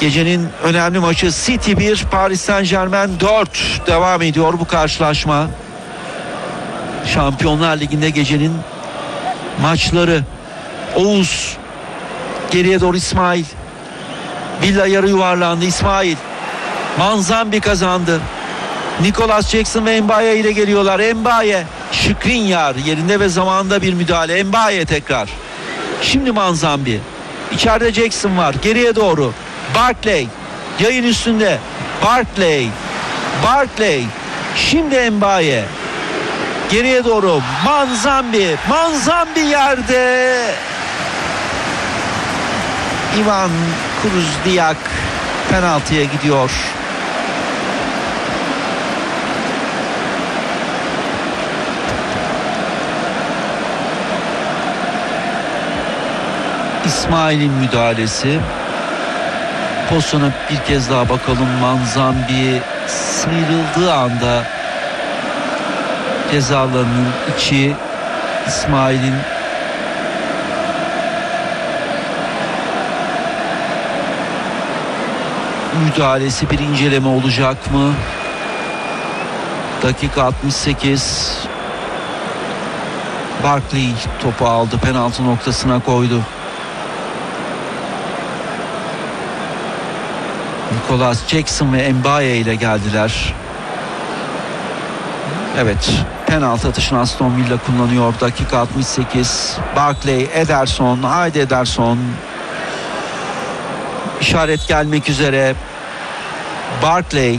Gecenin önemli maçı City 1, Paris Saint-Germain 4 devam ediyor bu karşılaşma. Şampiyonlar Ligi'nde gecenin maçları. Oğuz geriye doğru, İsmail. Villa yarı yuvarlandı, İsmail. Manzambi kazandı. Nicolas Jackson ve Mbaye ile geliyorlar. Mbaye, Skriniar yerinde ve zamanında bir müdahale. Mbaye tekrar. Şimdi Manzambi. İçeride Jackson var. Geriye doğru. Barkley. Yayın üstünde. Barkley. Şimdi Mbaye. Geriye doğru. Manzambi yerde. Ivan Kruzdiak penaltıya gidiyor. İsmail'in müdahalesi. Pozisyona bir kez daha bakalım. Manzambi sıyrıldığı anda ceza alanının içi, İsmail'in müdahalesi, bir inceleme olacak mı? Dakika 68. Barkley topu aldı, penaltı noktasına koydu. Nicolas Jackson ve Mbaye ile geldiler. Evet, penaltı atışını Aston Villa kullanıyor. Dakika 68. Barkley, Ederson. Haydi Ederson. İşaret gelmek üzere. Barkley.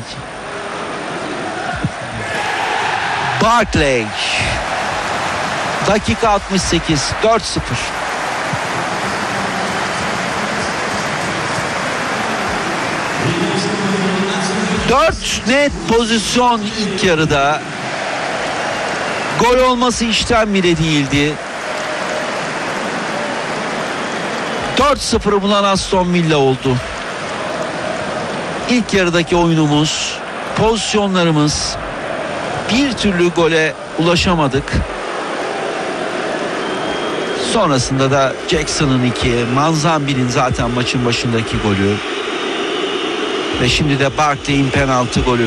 Dakika 68. 4-0. 4 net pozisyon ilk yarıda. Gol olması işten bile değildi. 4-0'ı bulan Aston Villa oldu. İlk yarıdaki oyunumuz, pozisyonlarımız, bir türlü gole ulaşamadık. Sonrasında da Jackson'ın 2, Manzambi'nin zaten maçın başındaki golü. Ve şimdi de Barkley'in penaltı golü.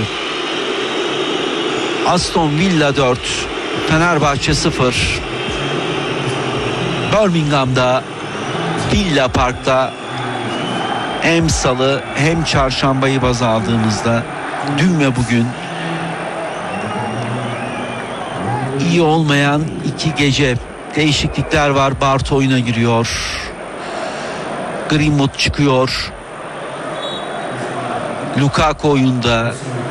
Aston Villa 4, Fenerbahçe 0. Birmingham'da, Villa Park'ta hem salı hem çarşambayı baz aldığımızda dün ve bugün iyi olmayan iki gece. Değişiklikler var. Bart oyuna giriyor. Greenwood çıkıyor. Lukaku oyunda.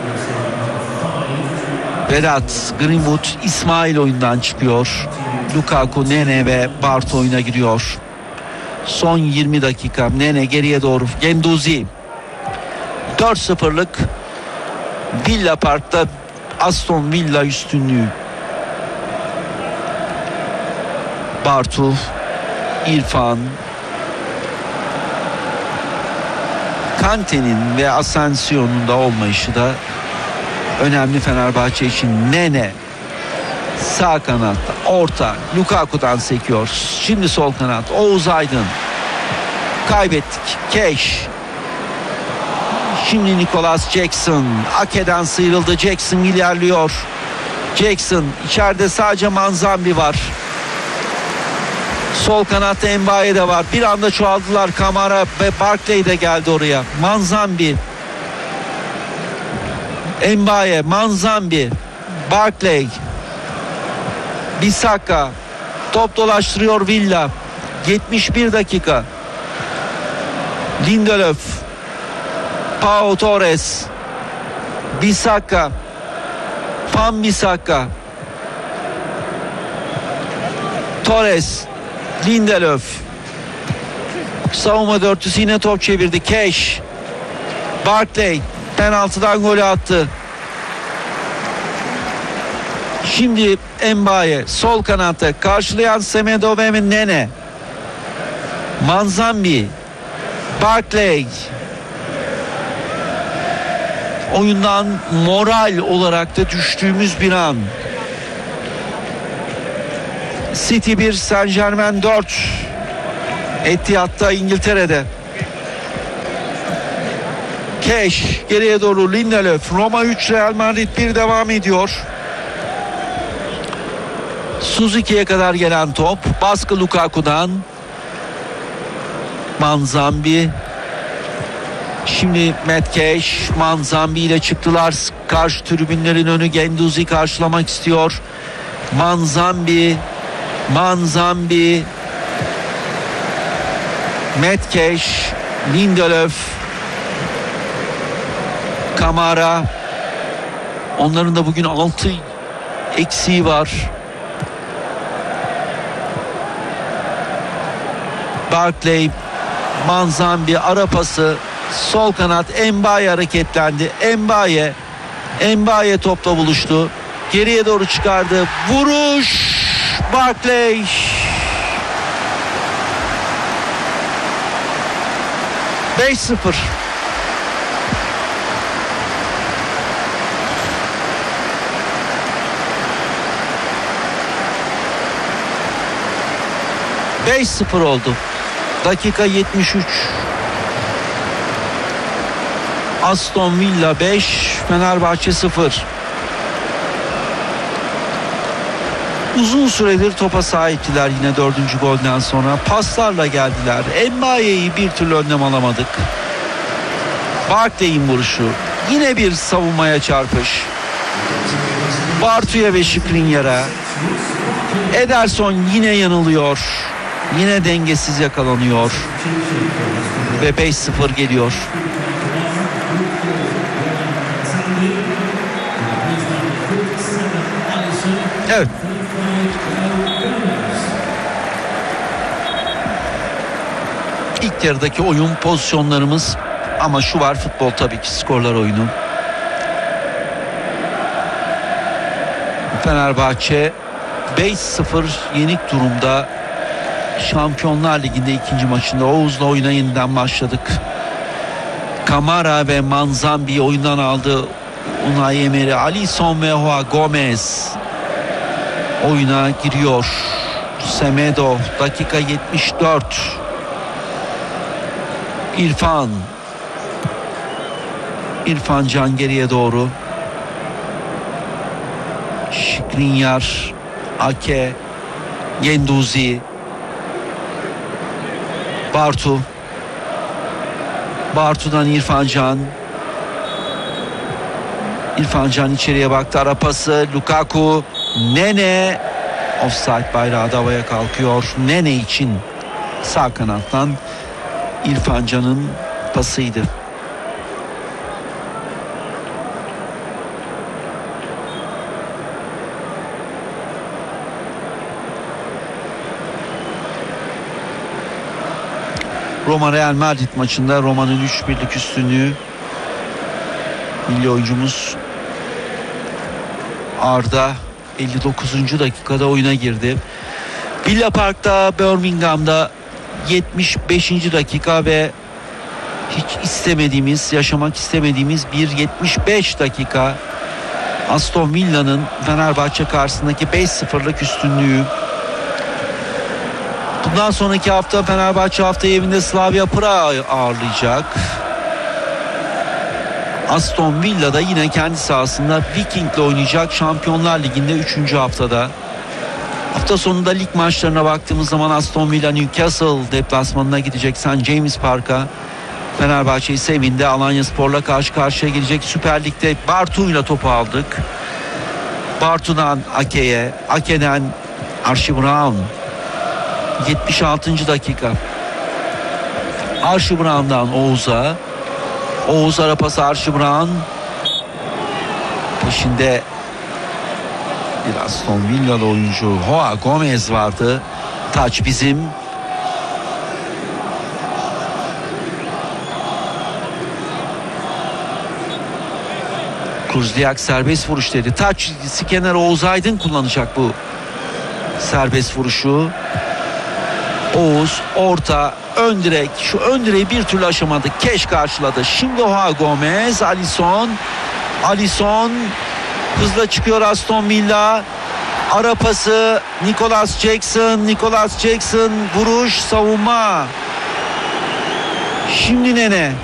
Vedat, Greenwood, İsmail oyundan çıkıyor. Lukaku, Nene ve Bart oyuna giriyor. Son 20 dakika. Nene geriye doğru. Genduzi. 4-0'lık Villa Park'ta Aston Villa üstünlüğü. Bartu, İrfan, Kante'nin ve Asensio'nun da olmayışı da önemli Fenerbahçe için. Nene sağ kanatta, orta, Lukaku'dan sekiyor. Şimdi sol kanat, Oğuz Aydın. Kaybettik. Keş. Şimdi Nicolas Jackson. Ake'den sıyrıldı. Jackson ilerliyor. Jackson içeride, sadece Manzambi var. Sol kanatta Mbaye de var. Bir anda çoğaldılar. Kamara ve Barkley de geldi oraya. Manzambi. Mbaye, Manzambi, Barkley, Bissaka. Top dolaştırıyor Villa. 71 dakika. Lindelöf, Pau Torres, Bissaka, Bissaka, Torres, Lindelöf. Savunma dörtlüsü yine top çevirdi. Keş, Barkley penaltıdan golü attı. Şimdi Mbaye sol kanatta, karşılayan Semedo ve Nene. Manzambi, Barkley. Oyundan moral olarak da düştüğümüz bir an. City 1, Saint-Germain 4. Etihad'da, İngiltere'de. Keş geriye doğru Lindelöf. Roma 3 Real Madrid 1 devam ediyor. Suzuki'ye kadar gelen top. Baskı Lukaku'dan. Manzambi. Şimdi Matt Cash. Manzambi ile çıktılar. Karşı tribünlerin önü. Guendouzi karşılamak istiyor. Manzambi. Matt Cash. Lindelöf. Kamara. Onların da bugün 6 eksiği var. Barkley, Manzambi, ara pası, sol kanat Mbaye hareketlendi. Mbaye topla buluştu. Geriye doğru çıkardı. Vuruş. Barkley. ...5-0. ...5-0 oldu. Dakika 73. Aston Villa 5, Fenerbahçe 0. Uzun süredir topa sahiptiler yine 4. golden sonra. Paslarla geldiler. Mbaye'yi bir türlü önlem alamadık. Barkley'in vuruşu. Yine bir savunmaya çarpış. Bartu'ya ve Skriniar'a. Ederson yine yanılıyor. Yine dengesiz yakalanıyor. Ve 5-0 geliyor. Evet. İlk yarıdaki oyun pozisyonlarımız, ama şu var, futbol tabii ki skorlar oyunu. Fenerbahçe 5-0 yenik durumda. Şampiyonlar Ligi'nde ikinci maçında Oğuz'la oyuna yeniden başladık. Kamara ve Manzambi'yi oyundan aldı Unai Emery. Alisson ve Joao Gomez oyuna giriyor. Semedo dakika 74. İrfan Can geriye doğru. Skriniar, Ake, Guendouzi, Bartu'dan İrfan Can içeriye baktı, ara pası Lukaku, Nene, offside bayrağı da havaya kalkıyor. Nene için sağ kanattan İrfan Can'ın pasıydı. Roma Real Madrid maçında Roma'nın 3-1'lik üstünlüğü. Milli oyuncumuz Arda 59. dakikada oyuna girdi. Villa Park'ta Birmingham'da 75. dakika ve hiç yaşamak istemediğimiz bir 75 dakika. Aston Villa'nın Fenerbahçe karşısındaki 5-0'lık üstünlüğü. Bundan sonraki hafta Fenerbahçe haftayı evinde Slavia Prag'ı ağırlayacak. Aston Villa da yine kendi sahasında Viking'le oynayacak Şampiyonlar Ligi'nde 3. haftada. Hafta sonunda lig maçlarına baktığımız zaman Aston Villa Newcastle deplasmanına gidecek St. James Park'a. Fenerbahçe ise evinde Alanyaspor'la karşı karşıya gelecek. Süper Lig'de Bartu'yla topu aldık. Bartu'dan Ake'ye, Ake'den Archie Brown. 76. dakika. Archie Brown'dan Oğuz'a. Oğuz ara pası Archie Brown. Peşinde bir Aston Villa'lı oyuncu Joao Gomez vardı. Taç bizim. Kuzdiak serbest vuruş dedi. Taç çizgisi kenara Oğuz Aydın kullanacak bu serbest vuruşu. Oğuz orta ön direk, şu ön direği bir türlü aşamadı. Keş karşıladı. Şimdi Joao Gomez, Alisson hızla çıkıyor Aston Villa. Ara pası Nicolas Jackson vuruş, savunma. Şimdi Nene